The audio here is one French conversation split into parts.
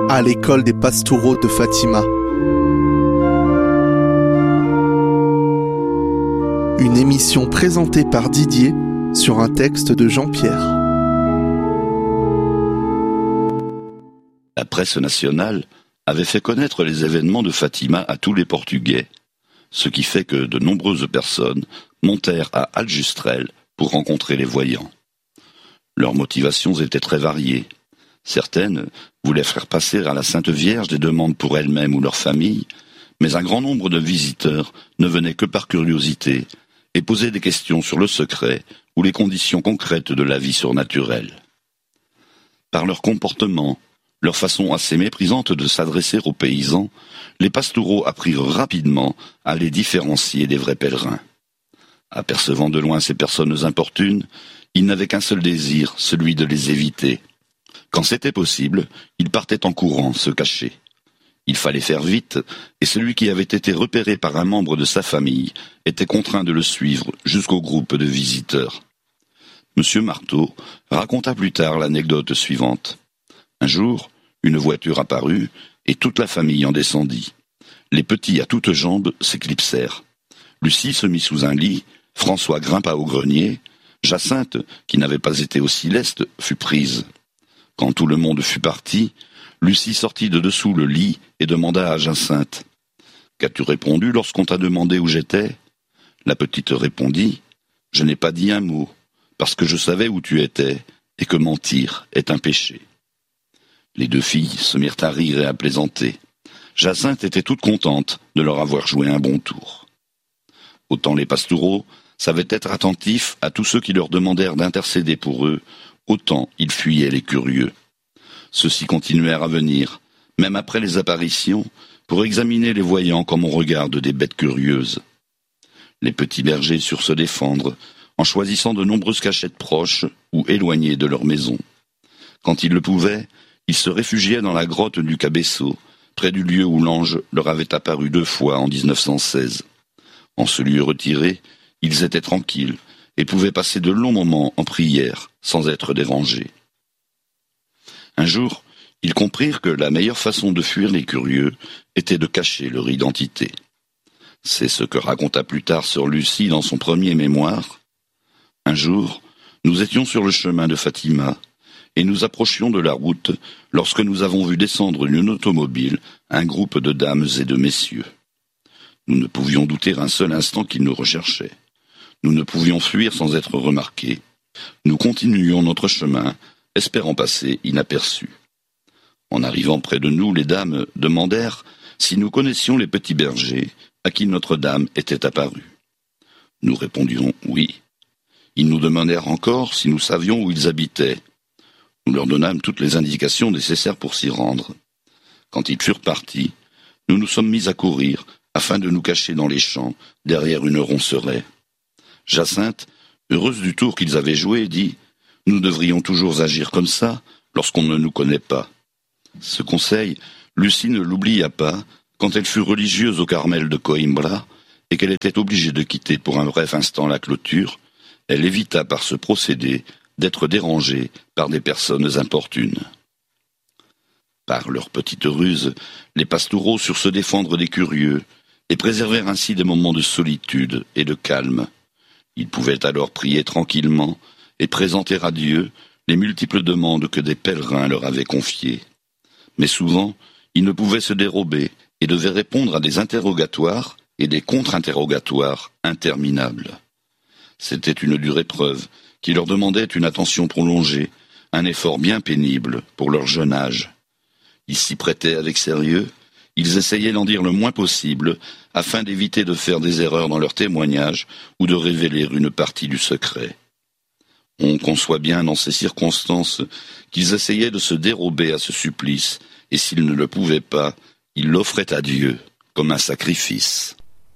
à l'école des Pastoureaux de Fatima. Une émission présentée par Didier sur un texte de Jean-Pierre. La presse nationale avait fait connaître les événements de Fatima à tous les Portugais, ce qui fait que de nombreuses personnes montèrent à Aljustrel pour rencontrer les voyants. Leurs motivations étaient très variées. Certaines voulaient faire passer à la Sainte Vierge des demandes pour elles-mêmes ou leur famille, mais un grand nombre de visiteurs ne venaient que par curiosité et posaient des questions sur le secret ou les conditions concrètes de la vie surnaturelle. Par leur comportement, leur façon assez méprisante de s'adresser aux paysans, les Pastoureaux apprirent rapidement à les différencier des vrais pèlerins. Apercevant de loin ces personnes importunes, ils n'avaient qu'un seul désir, celui de les éviter. Quand c'était possible, ils partaient en courant, se cacher. Il fallait faire vite, et celui qui avait été repéré par un membre de sa famille était contraint de le suivre jusqu'au groupe de visiteurs. Monsieur Marteau raconta plus tard l'anecdote suivante. Un jour, une voiture apparut, et toute la famille en descendit. Les petits à toutes jambes s'éclipsèrent. Lucie se mit sous un lit, François grimpa au grenier, Jacinthe, qui n'avait pas été aussi leste, fut prise. Quand tout le monde fut parti, Lucie sortit de dessous le lit et demanda à Jacinthe « Qu'as-tu répondu lorsqu'on t'a demandé où j'étais ?» La petite répondit « Je n'ai pas dit un mot, parce que je savais où tu étais, et que mentir est un péché. » Les deux filles se mirent à rire et à plaisanter. Jacinthe était toute contente de leur avoir joué un bon tour. Autant les Pastoureaux savaient être attentifs à tous ceux qui leur demandèrent d'intercéder pour eux, autant ils fuyaient les curieux. Ceux-ci continuèrent à venir, même après les apparitions, pour examiner les voyants comme on regarde des bêtes curieuses. Les petits bergers surent se défendre, en choisissant de nombreuses cachettes proches ou éloignées de leur maison. Quand ils le pouvaient, ils se réfugiaient dans la grotte du Cabeço, près du lieu où l'ange leur avait apparu 2 fois en 1916. En ce lieu retiré, ils étaient tranquilles et pouvaient passer de longs moments en prière sans être dérangés. Un jour, ils comprirent que la meilleure façon de fuir les curieux était de cacher leur identité. C'est ce que raconta plus tard sœur Lucie dans son premier mémoire. Un jour, nous étions sur le chemin de Fatima et nous approchions de la route lorsque nous avons vu descendre d'une automobile un groupe de dames et de messieurs. Nous ne pouvions douter un seul instant qu'ils nous recherchaient. Nous ne pouvions fuir sans être remarqués. Nous continuions notre chemin, espérant passer inaperçus. En arrivant près de nous, les dames demandèrent si nous connaissions les petits bergers à qui Notre-Dame était apparue. Nous répondions oui. Ils nous demandèrent encore si nous savions où ils habitaient. Nous leur donnâmes toutes les indications nécessaires pour s'y rendre. Quand ils furent partis, nous nous sommes mis à courir afin de nous cacher dans les champs derrière une ronceraie. Jacinthe, heureuse du tour qu'ils avaient joué, dit « Nous devrions toujours agir comme ça lorsqu'on ne nous connaît pas. » Ce conseil, Lucie ne l'oublia pas quand elle fut religieuse au Carmel de Coimbra et qu'elle était obligée de quitter pour un bref instant la clôture. Elle évita par ce procédé d'être dérangée par des personnes importunes. Par leur petite ruse, les Pastoureaux surent se défendre des curieux et préservèrent ainsi des moments de solitude et de calme. Ils pouvaient alors prier tranquillement et présenter à Dieu les multiples demandes que des pèlerins leur avaient confiées. Mais souvent, ils ne pouvaient se dérober et devaient répondre à des interrogatoires et des contre-interrogatoires interminables. C'était une dure épreuve qui leur demandait une attention prolongée, un effort bien pénible pour leur jeune âge. Ils s'y prêtaient avec sérieux, ils essayaient d'en dire le moins possible afin d'éviter de faire des erreurs dans leurs témoignages ou de révéler une partie du secret. On conçoit bien dans ces circonstances qu'ils essayaient de se dérober à ce supplice, et s'ils ne le pouvaient pas, ils l'offraient à Dieu comme un sacrifice.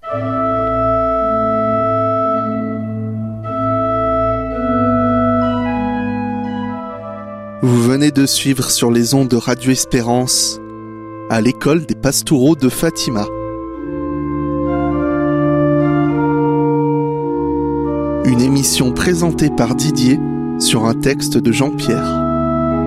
Vous venez de suivre sur les ondes de Radio Espérance à l'école des Pastoureaux de Fatima. Une émission présentée par Didier sur un texte de Jean-Pierre.